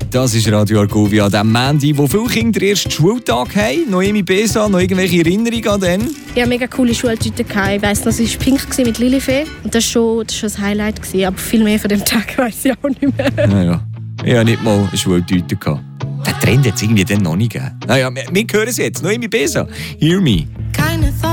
Das ist Radio Argovia an diesem Montag, wo viele Kinder den ersten Schultag haben. Noemi Besa, noch irgendwelche Erinnerungen an den? Ja, mega coole Schultüte. Ich weiss noch, es war pink mit Lilifee. Und das war schon ein Highlight. Aber viel mehr von dem Tag weiss ich auch nicht mehr. Naja, ich hatte nicht mal eine Schultüte. Den Trend hat es irgendwie dann noch nicht gegeben. Naja, wir hören es jetzt. Noemi Besa, Hear Me.